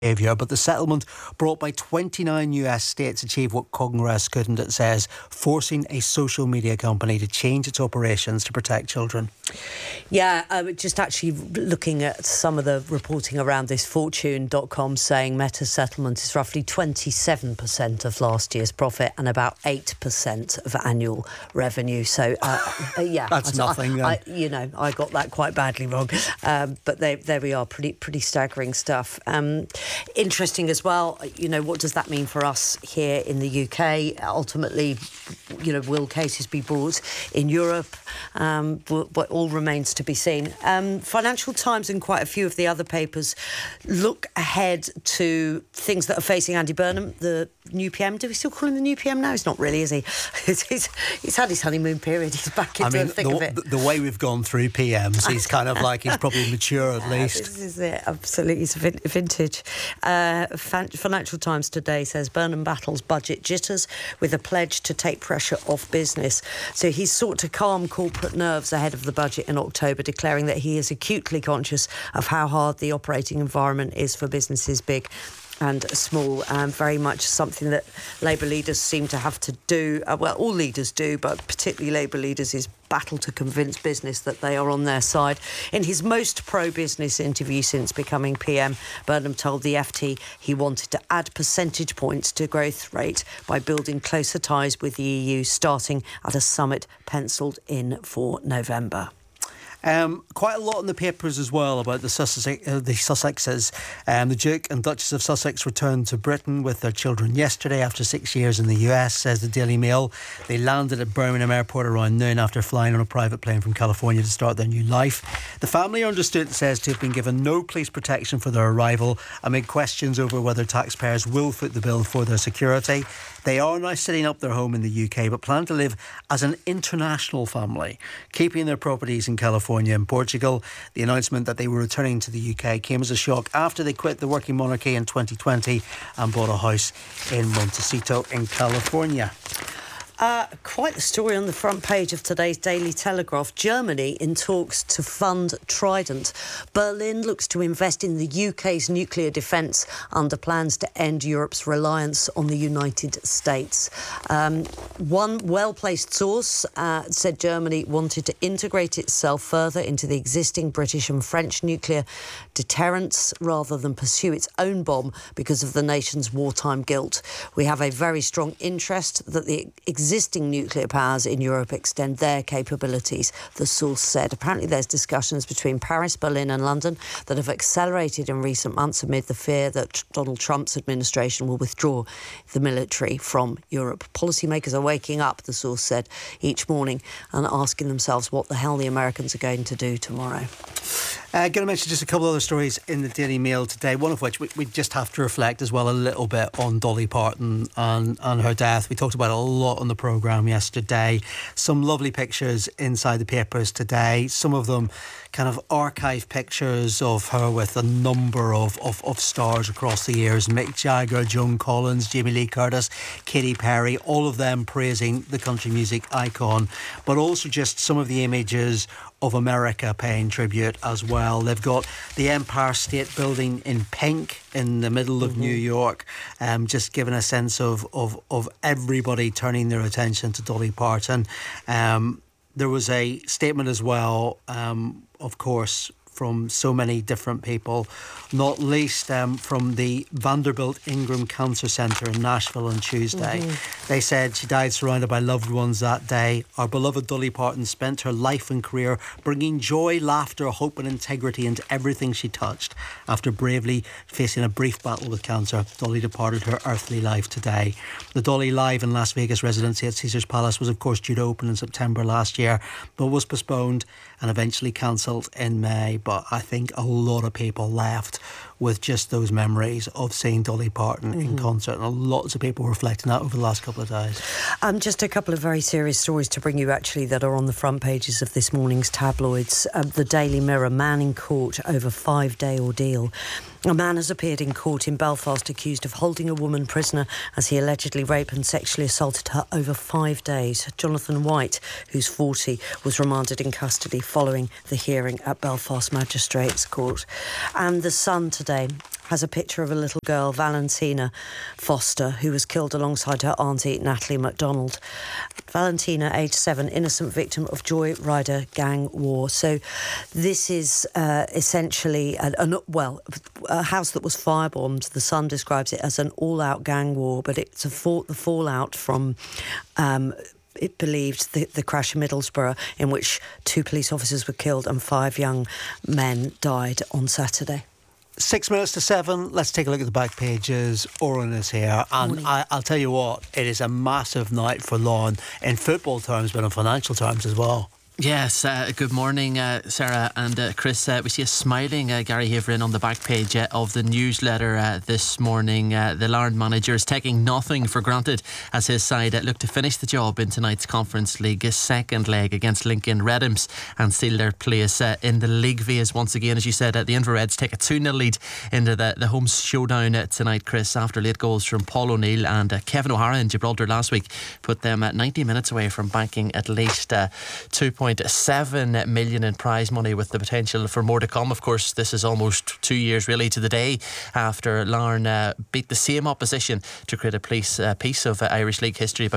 behaviour, but the settlement brought by 29 US states achieved what Congress couldn't, it says, forcing a social media company to change its operations to protect children. Yeah, just actually looking at some of the reporting around this, Fortune.com saying Meta's settlement is roughly 27% of last year's profit and about 8% of annual revenue. So, yeah. That's nothing then. I got that quite badly wrong. But there we are, pretty staggering stuff. Interesting as well, what does that mean for us here in the UK? Ultimately, will cases be brought in Europe? What all remains to be seen. Financial Times and quite a few of the other papers look ahead to things that are facing Andy Burnham, the new PM. Do we still call him the new PM now? He's not really, is he? He's had his honeymoon period. He's back into the thick of it. The way we've gone through PMs, he's kind of like, he's probably mature at least. This is it, absolutely. It's vintage. Financial Times today says Burnham battles budget jitters with a pledge to take pressure off business. So he's sought to calm corporate nerves ahead of the budget in October, declaring that he is acutely conscious of how hard the operating environment is for businesses big and small, and very much something that Labour leaders seem to have to do. Well, all leaders do, but particularly Labour leaders, is battle to convince business that they are on their side. In his most pro-business interview since becoming PM, Burnham told the FT he wanted to add percentage points to growth rate by building closer ties with the EU, starting at a summit pencilled in for November. Quite a lot in the papers as well about the Sussexes. The Duke and Duchess of Sussex returned to Britain with their children yesterday after 6 years in the US, says the Daily Mail. They landed at Birmingham Airport around noon after flying on a private plane from California to start their new life. The family are understood, it says, to have been given no police protection for their arrival amid questions over whether taxpayers will foot the bill for their security. They are now setting up their home in the UK but plan to live as an international family, keeping their properties in California and Portugal. The announcement that they were returning to the UK came as a shock after they quit the working monarchy in 2020 and bought a house in Montecito in California. Quite the story on the front page of today's Daily Telegraph. Germany in talks to fund Trident. Berlin looks to invest in the UK's nuclear defence under plans to end Europe's reliance on the United States. One well-placed source said Germany wanted to integrate itself further into the existing British and French nuclear deterrents rather than pursue its own bomb because of the nation's wartime guilt. We have a very strong interest that the existing nuclear powers in Europe extend their capabilities, the source said. Apparently there's discussions between Paris, Berlin and London that have accelerated in recent months amid the fear that Donald Trump's administration will withdraw the military from Europe. Policymakers are waking up, the source said, each morning and asking themselves what the hell the Americans are going to do tomorrow. Going to mention just a couple of other stories in the Daily Mail today, one of which we just have to reflect as well a little bit on Dolly Parton and her death. We talked about it a lot on the programme yesterday. Some lovely pictures inside the papers today, some of them kind of archive pictures of her with a number of stars across the years. Mick Jagger, Joan Collins, Jamie Lee Curtis, Katy Perry, all of them praising the country music icon, but also just some of the images of America paying tribute as well. They've got the Empire State Building in pink in the middle of New York, just giving a sense of everybody turning their attention to Dolly Parton. There was a statement as well, of course, from so many different people, not least from the Vanderbilt Ingram Cancer Centre in Nashville on Tuesday. They said she died surrounded by loved ones that day. Our beloved Dolly Parton spent her life and career bringing joy, laughter, hope and integrity into everything she touched. After bravely facing a brief battle with cancer, Dolly departed her earthly life today. The Dolly Live in Las Vegas residency at Caesars Palace was of course due to open in September last year, but was postponed and eventually cancelled in May. But I think a lot of people left with just those memories of seeing Dolly Parton in concert, and lots of people reflecting that over the last couple of days. Just a couple of very serious stories to bring you actually that are on the front pages of this morning's tabloids. The Daily Mirror, man in court over 5-day ordeal. A man has appeared in court in Belfast accused of holding a woman prisoner as he allegedly raped and sexually assaulted her over 5 days. Jonathan White, who's 40, was remanded in custody following the hearing at Belfast Magistrates Court. And The Sun today has a picture of a little girl, Valentina Foster, who was killed alongside her auntie, Natalie MacDonald. Valentina, aged 7, innocent victim of Joy Rider gang war. So this is essentially a house that was firebombed. The Sun describes it as an all-out gang war, but it's the fallout from it believed the crash in Middlesbrough, in which 2 police officers were killed and 5 young men died on Saturday. 6 minutes to 7. Let's take a look at the back pages. Oren is here, and I'll tell you what, it is a massive night for Larne in football terms, but in financial terms as well. Yes, good morning, Sarah and Chris. We see a smiling Gary Haverin on the back page of the newsletter this morning. The Larne manager is taking nothing for granted as his side look to finish the job in tonight's Conference League second leg against Lincoln Redhams and seal their place in the league phase once again. As you said, the Infrareds take a 2-0 lead into the home showdown tonight, Chris, after late goals from Paul O'Neill and Kevin O'Hara in Gibraltar last week put them 90 minutes away from banking at least 2.7 million in prize money, with the potential for more to come. Of course, this is almost 2 years really to the day after Larne beat the same opposition to create a piece of Irish League history by